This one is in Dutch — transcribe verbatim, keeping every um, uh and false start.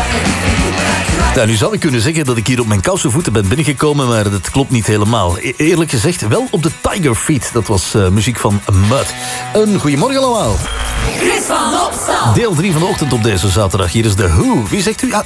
Ja, nu zou ik kunnen zeggen dat ik hier op mijn kousen voeten ben binnengekomen, maar dat klopt niet helemaal. E- eerlijk gezegd, wel op de Tiger Feet. Dat was uh, muziek van Mud. Een goedemorgen allemaal. Chris van Opstal. Deel drie van de ochtend op deze zaterdag. Hier is de Who. Wie zegt u? Ah,